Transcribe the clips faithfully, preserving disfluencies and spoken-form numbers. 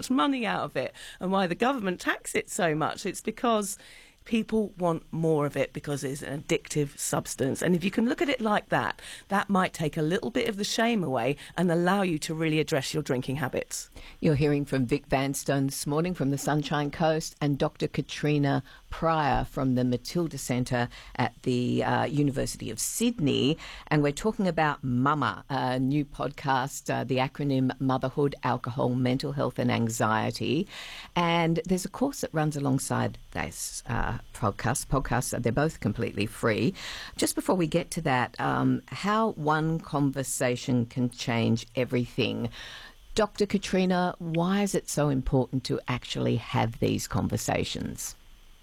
much money out of it and why the government tax it so much. It's because people want more of it because it's an addictive substance. And if you can look at it like that, that might take a little bit of the shame away and allow you to really address your drinking habits. You're hearing from Vic Vanstone this morning from the Sunshine Coast and Doctor Katrina Pryor from the Matilda Centre at the uh, University of Sydney. And we're talking about Mama, a new podcast, uh, the acronym Motherhood, Alcohol, Mental Health and Anxiety. And there's a course that runs alongside this uh, podcast. Podcasts, they're both completely free. Just before we get to that, um, how one conversation can change everything. Doctor Katrina, why is it so important to actually have these conversations?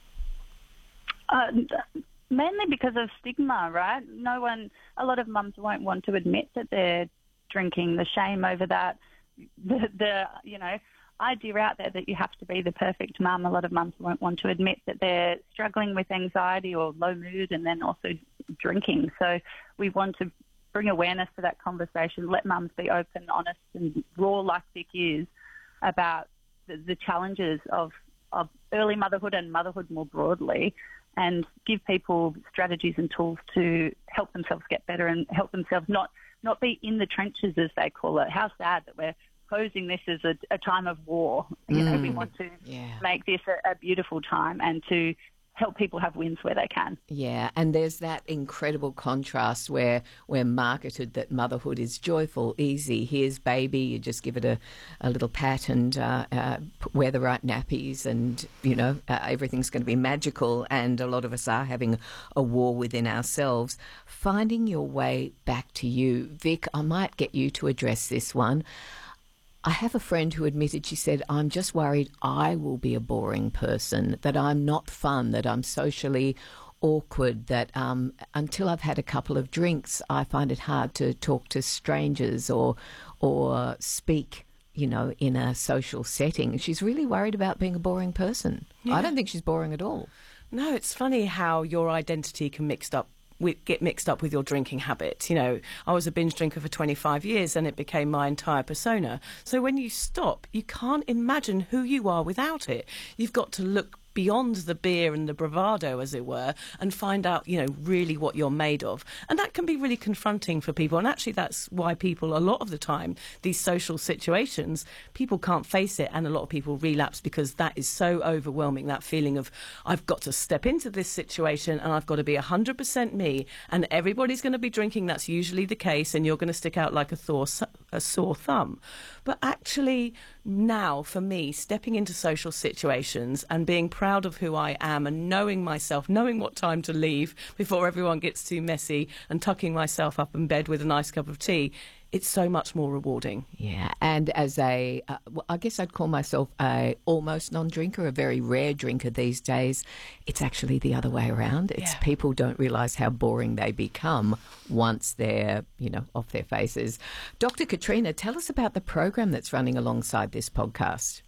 Uh, mainly because of stigma, right? No one, a lot of mums won't want to admit that they're drinking. The shame over that, the, the you know, idea out there that you have to be the perfect mum. A lot of mums won't want to admit that they're struggling with anxiety or low mood and then also drinking. So we want to bring awareness to that conversation, let mums be open, honest and raw like Vic is about the, the challenges of, of early motherhood and motherhood more broadly, and give people strategies and tools to help themselves get better and help themselves not, not be in the trenches, as they call it. How sad that we're posing this as a, a time of war. You Mm, know, we want to yeah. make this a, a beautiful time and to help people have wins where they can. Yeah, and there's that incredible contrast where we're marketed that motherhood is joyful, easy. Here's baby, you just give it a, a little pat and uh, uh, wear the right nappies and, you know, uh, everything's going to be magical. And a lot of us are having a war within ourselves. Finding your way back to you. Vic, I might get you to address this one. I have a friend who admitted, she said, I'm just worried I will be a boring person, that I'm not fun, that I'm socially awkward, that um, until I've had a couple of drinks, I find it hard to talk to strangers or or speak, you know, in a social setting. She's really worried about being a boring person. Yeah. I don't think she's boring at all. No, it's funny how your identity can mixed up get mixed up with your drinking habits. You know, I was a binge drinker for twenty-five years and it became my entire persona. So when you stop, you can't imagine who you are without it. You've got to look beyond the beer and the bravado, as it were, and find out, you know, really what you're made of. And that can be really confronting for people. And actually that's why people, a lot of the time, these social situations, people can't face it, and a lot of people relapse because that is so overwhelming, that feeling of, I've got to step into this situation and I've got to be one hundred percent me, and everybody's going to be drinking. That's usually the case, and you're going to stick out like a, thor- a sore thumb. But actually now, for me, stepping into social situations and being proud of who I am and knowing myself, knowing what time to leave before everyone gets too messy, and tucking myself up in bed with a nice cup of tea, it's so much more rewarding. Yeah, and as a, uh, well, I guess I'd call myself a almost non-drinker, a very rare drinker these days. It's actually the other way around. It's Yeah. people don't realise how boring they become once they're, you know, off their faces. Doctor Katrina, tell us about the program that's running alongside this podcast.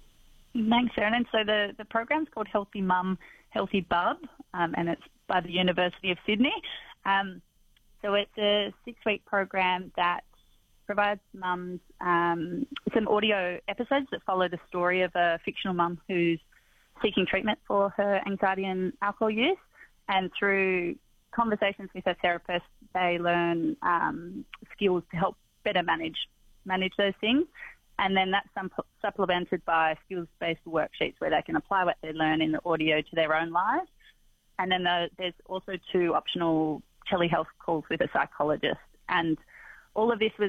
Thanks, Erin. And so the, the program's called Healthy Mum, Healthy Bub, um, and it's by the University of Sydney. Um, so it's a six-week program that provides mums um, some audio episodes that follow the story of a fictional mum who's seeking treatment for her anxiety and alcohol use. And through conversations with her therapist, they learn um, skills to help better manage manage those things. And then that's some, supplemented by skills-based worksheets where they can apply what they learn in the audio to their own lives. And then the, there's also two optional telehealth calls with a psychologist. And all of this was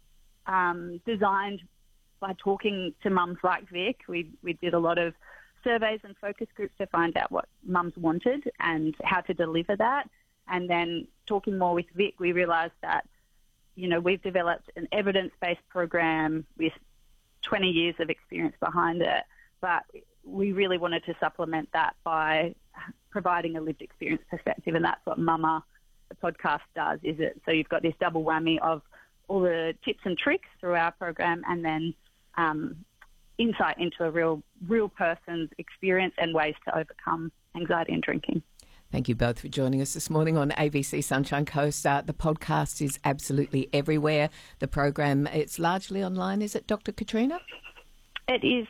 um, designed by talking to mums like Vic. We, we did a lot of surveys and focus groups to find out what mums wanted and how to deliver that. And then talking more with Vic, we realised that, you know, we've developed an evidence-based program with twenty years of experience behind it, but we really wanted to supplement that by providing a lived experience perspective, and that's what Mama, the podcast, does, is it? So you've got this double whammy of all the tips and tricks through our program, and then um, insight into a real, real person's experience and ways to overcome anxiety and drinking. Thank you both for joining us this morning on A B C Sunshine Coast. Uh, the podcast is absolutely everywhere. The program, it's largely online, is it, Doctor Katrina? It is,